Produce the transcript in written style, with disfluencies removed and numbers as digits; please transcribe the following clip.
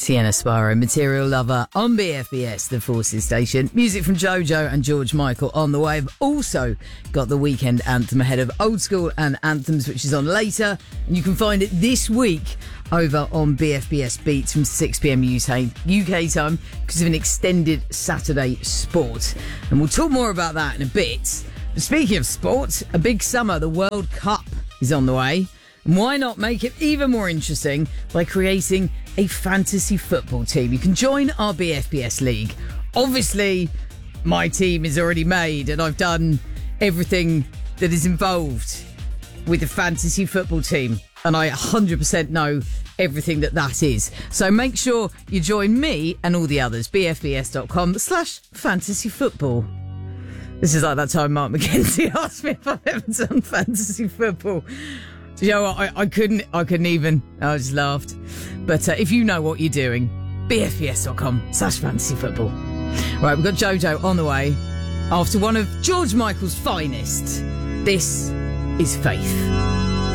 Sienna Sparrow, Material Lover on BFBS, the Forces station. Music from Jojo and George Michael on the way. I've also got the weekend anthem ahead of Old School and Anthems, which is on later. And you can find it this week over on BFBS Beats from 6pm UK time because of an extended Saturday sport. And we'll talk more about that in a bit. But speaking of sport, a big summer, the World Cup is on the way. And why not make it even more interesting by creating a fantasy football team? You can join our BFBS League. Obviously, my team is already made and I've done everything that is involved with a fantasy football team. And I 100% know everything that is. So make sure you join me and all the others. BFBS.com/fantasyfootball. This is like that time Mark McKenzie asked me if I've ever done fantasy football. You know what? I couldn't even. I just laughed. But if you know what you're doing, bfbs.com/fantasyfootball. Right, we've got Jojo on the way after one of George Michael's finest. This is Faith.